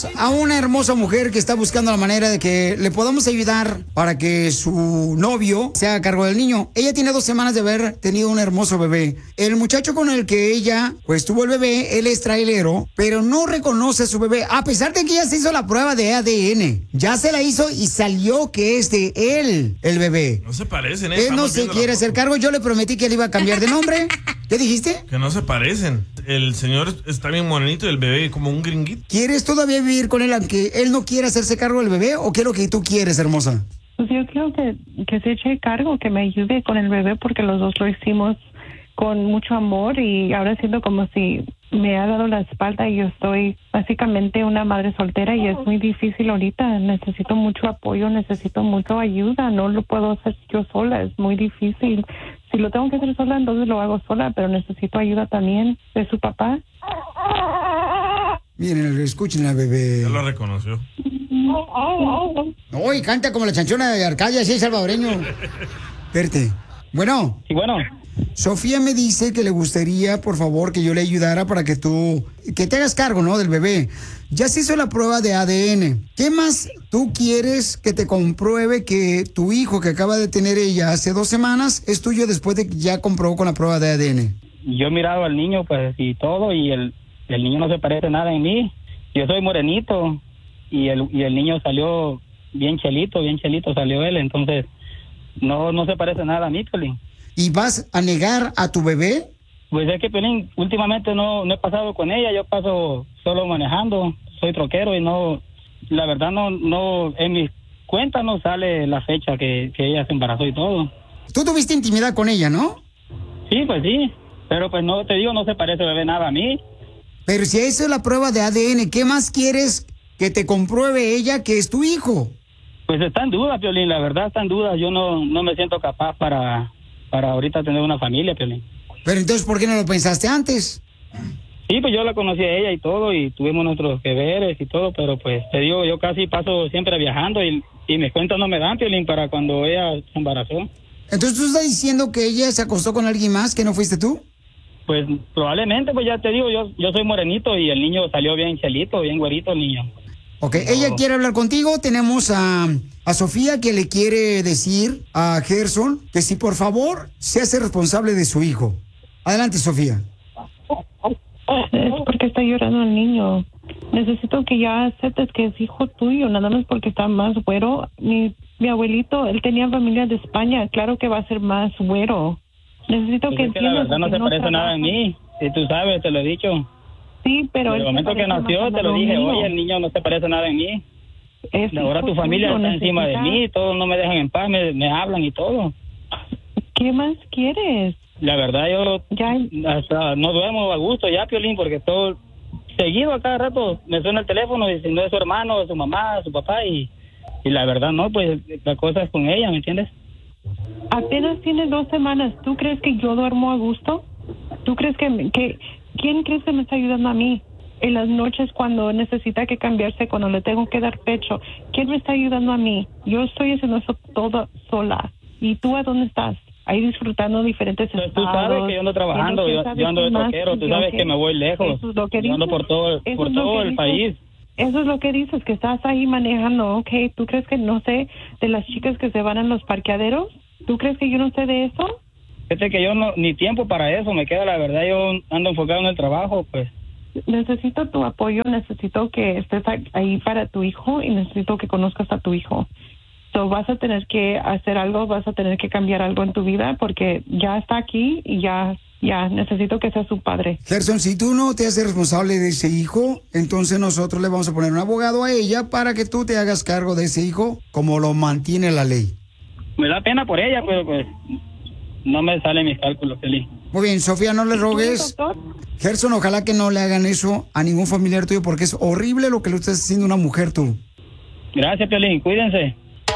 tenemos a una hermosa mujer que está buscando la manera de que le podamos ayudar para que su novio se haga cargo del niño. Ella tiene 2 semanas de haber tenido un hermoso bebé. El muchacho con el que ella pues tuvo el bebé, él es trailero, pero no reconoce a su bebé, a pesar de que ya se hizo la prueba de ADN. Ya se la hizo y salió que es de él el bebé. No se parecen, ¿eh? Él no se quiere hacer cargo. Yo le prometí que él iba a cambiar de nombre. ¿Qué dijiste? Que no se parecen. El señor está bien morenito y el bebé como un gringuito. ¿Quieres todavía vivir con él aunque él no quiera hacerse cargo del bebé o qué es lo que tú quieres, hermosa? Pues yo quiero que se eche cargo, que me ayude con el bebé porque los dos lo hicimos con mucho amor y ahora siento como si me ha dado la espalda y yo estoy básicamente una madre soltera y es muy difícil ahorita. Necesito mucho apoyo, necesito mucha ayuda. No lo puedo hacer yo sola, es muy difícil. Si lo tengo que hacer sola, entonces lo hago sola, pero necesito ayuda también de su papá. Miren, escuchen al bebé. Ya lo reconoció. Uy, canta como la chanchona de Arcadia, sí, salvadoreño. Verte. Bueno. Sí, bueno. Sofía me dice que le gustaría, por favor, que yo le ayudara para que que te hagas cargo, ¿no? Del bebé. Ya se hizo la prueba de ADN. ¿Qué más tú quieres que te compruebe que tu hijo que acaba de tener ella hace 2 semanas es tuyo después de que ya comprobó con la prueba de ADN? Yo he mirado al niño, pues, y todo, y el niño no se parece nada en mí. Yo soy morenito, y el niño salió bien chelito salió él, entonces no se parece nada a mí, Piolín. ¿Y vas a negar a tu bebé? Pues es que, Piolín, últimamente no he pasado con ella, yo paso solo manejando, soy troquero y la verdad no, en mis cuentas no sale la fecha que ella se embarazó y todo. ¿Tú tuviste intimidad con ella, no? Sí, pues sí, pero pues no, te digo, no se parece bebé nada a mí. Pero si hizo la prueba de ADN, ¿qué más quieres que te compruebe ella que es tu hijo? Pues está en duda, Piolín, la verdad está en duda, yo no me siento capaz para ahorita tener una familia, Piolín. Pero entonces, ¿por qué no lo pensaste antes? Sí, pues yo la conocí a ella y todo, y tuvimos nuestros deberes y todo, pero pues te digo, yo casi paso siempre viajando y mis cuentas no me dan, Piolín, para cuando ella se embarazó. Entonces, ¿tú estás diciendo que ella se acostó con alguien más, que no fuiste tú? Pues probablemente, pues ya te digo, yo soy morenito y el niño salió bien chelito, bien güerito el niño. Ok, ella quiere hablar contigo. Tenemos a Sofía que le quiere decir a Gerson que si por favor se hace responsable de su hijo. Adelante, Sofía. Es porque está llorando el niño. Necesito que ya aceptes que es hijo tuyo, nada más porque está más güero. Mi abuelito, él tenía familia de España, claro que va a ser más güero. Necesito pues que es que la entiendas verdad no que se parece trabaja. nada en mí, si tú sabes, te lo he dicho. Sí, pero en el momento que nació te lo dije, oye, el niño no se parece nada en mí. Ahora tu familia está encima de mí, todos no me dejan en paz, me hablan y todo. ¿Qué más quieres? La verdad yo hasta no duermo a gusto ya, Piolín, porque todo seguido a cada rato me suena el teléfono y si no es su hermano, su mamá, su papá y la verdad no, pues la cosa es con ella, ¿me entiendes? Apenas tiene 2 semanas, ¿tú crees que yo duermo a gusto? ¿Tú crees que quién crees que me está ayudando a mí? En las noches cuando necesita que cambiarse, cuando le tengo que dar pecho, ¿quién me está ayudando a mí? Yo estoy haciendo eso todo sola. ¿Y tú a dónde estás? Ahí disfrutando diferentes estados. Tú sabes que yo ando trabajando, yo ando de troquero, tú sabes que me voy lejos. Eso es lo que yo ando por todo el país. Eso es lo que dices, que estás ahí manejando, ¿ok? ¿Tú crees que no sé de las chicas que se van a los parqueaderos? ¿Tú crees que yo no sé de eso? Fíjate que yo ni tiempo para eso me queda, la verdad, yo ando enfocado en el trabajo, pues. Necesito tu apoyo, necesito que estés ahí para tu hijo y necesito que conozcas a tu hijo. So, vas a tener que hacer algo, vas a tener que cambiar algo en tu vida porque ya está aquí y ya necesito que seas su padre. Gerson, si tú no te haces responsable de ese hijo, entonces nosotros le vamos a poner un abogado a ella para que tú te hagas cargo de ese hijo como lo mantiene la ley. Me da pena por ella, pero pues no me salen mis cálculos, feliz. Muy bien, Sofía, no le rogues. Gerson, ojalá que no le hagan eso a ningún familiar tuyo porque es horrible lo que le estás haciendo a una mujer tú. Gracias, Piolín, cuídense.